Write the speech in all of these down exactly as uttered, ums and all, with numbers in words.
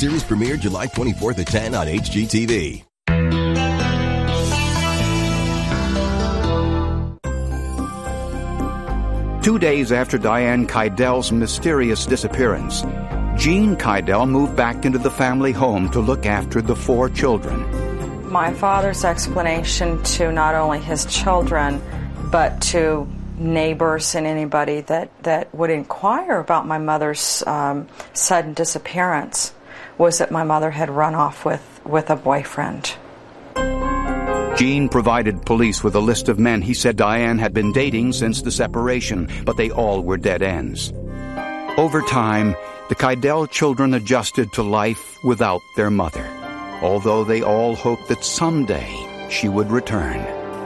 Series premiere July twenty-fourth at ten on H G T V. Two days after Diane Keidel's mysterious disappearance, Jean Keidel moved back into the family home to look after the four children. My father's explanation to not only his children, but to neighbors and anybody that, that would inquire about my mother's um, sudden disappearance was that my mother had run off with, with a boyfriend. Jean provided police with a list of men he said Diane had been dating since the separation, but they all were dead ends. Over time, the Keidel children adjusted to life without their mother, although they all hoped that someday she would return.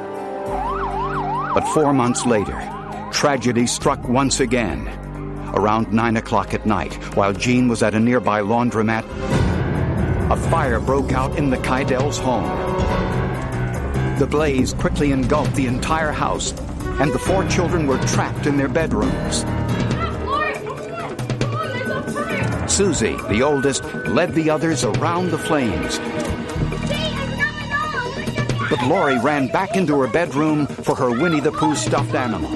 But four months later, tragedy struck once again. Around nine o'clock at night, while Jean was at a nearby laundromat, a fire broke out in the Keidels' home. The blaze quickly engulfed the entire house, and the four children were trapped in their bedrooms. Susie, the oldest, led the others around the flames. But Lori ran back into her bedroom for her Winnie the Pooh stuffed animal.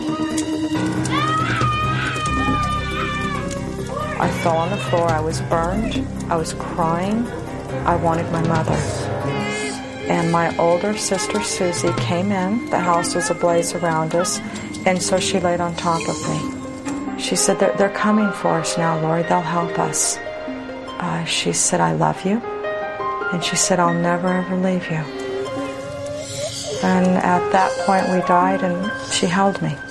I fell on the floor. I was burned. I was crying. I wanted my mother. And my older sister, Susie, came in. The house was ablaze around us, and so she laid on top of me. She said, they're, they're coming for us now, Lori. They'll help us. Uh, she said, I love you. And she said, I'll never, ever leave you. And at that point, we died, and she held me.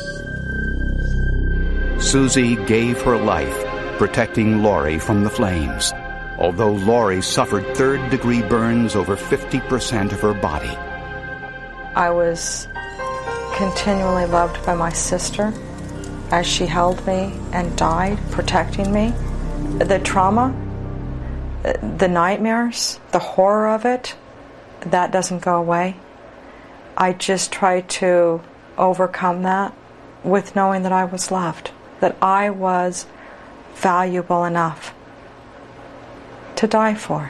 Susie gave her life, protecting Lori from the flames, although Lori suffered third-degree burns over fifty percent of her body. I was continually loved by my sister as she held me and died, protecting me. The trauma, the nightmares, the horror of it, that doesn't go away. I just try to overcome that with knowing that I was loved, that I was valuable enough to die for.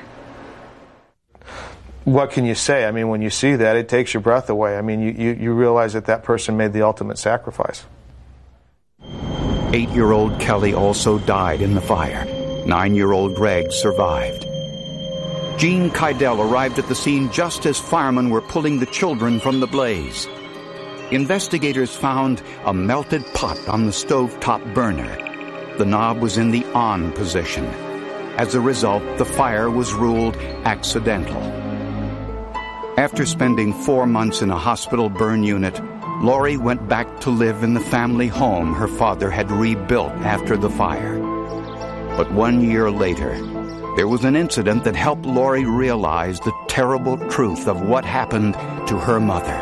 What can you say? I mean, when you see that, it takes your breath away. I mean, you, you, you realize that that person made the ultimate sacrifice. Eight-year-old Kelly also died in the fire. Nine-year-old Greg survived. Jean Keidel arrived at the scene just as firemen were pulling the children from the blaze. Investigators found a melted pot on the stovetop burner. The knob was in the on position. As a result, the fire was ruled accidental. After spending four months in a hospital burn unit, Lori went back to live in the family home her father had rebuilt after the fire. But one year later, there was an incident that helped Lori realize the terrible truth of what happened to her mother.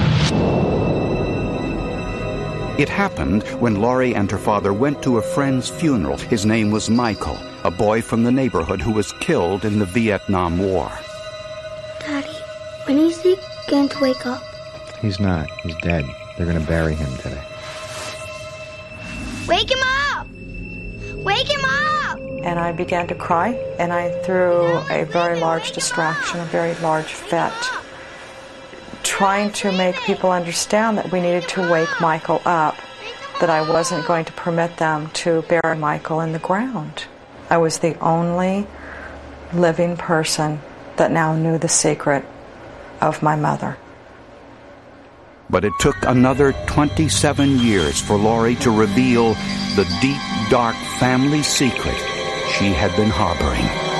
It happened when Lori and her father went to a friend's funeral. His name was Michael, a boy from the neighborhood who was killed in the Vietnam War. Daddy, when is he going to wake up? He's not. He's dead. They're going to bury him today. Wake him up! Wake him up! And I began to cry, and I threw a very large distraction, a very large fit, trying to make people understand that we needed to wake Michael up, that I wasn't going to permit them to bury Michael in the ground. I was the only living person that now knew the secret of my mother. But it took another twenty-seven years for Lori to reveal the deep, dark family secret she had been harboring.